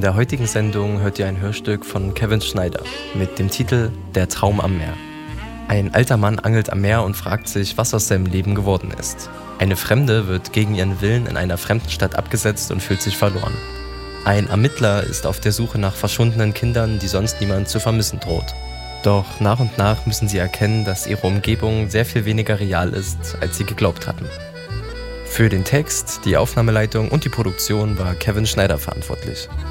der heutigen Sendung hört ihr ein Hörstück von Kevin Schneider mit dem Titel Der Traum am Meer. Ein alter Mann angelt am Meer und fragt sich, was aus seinem Leben geworden ist. Eine Fremde wird gegen ihren Willen in einer fremden Stadt abgesetzt und fühlt sich verloren. Ein Ermittler ist auf der Suche nach verschwundenen Kindern, die sonst niemand zu vermissen droht. Doch nach und nach müssen sie erkennen, dass ihre Umgebung sehr viel weniger real ist, als sie geglaubt hatten. Für den Text, die Aufnahmeleitung und die Produktion war Kevin Schneider verantwortlich.